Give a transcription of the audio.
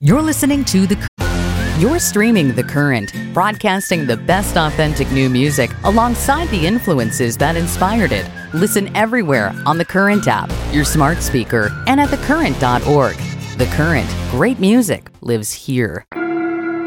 You're listening to You're streaming The Current, broadcasting the best authentic new music alongside the influences that inspired it. Listen everywhere on The Current app, your smart speaker, and at thecurrent.org. The Current, great music lives here.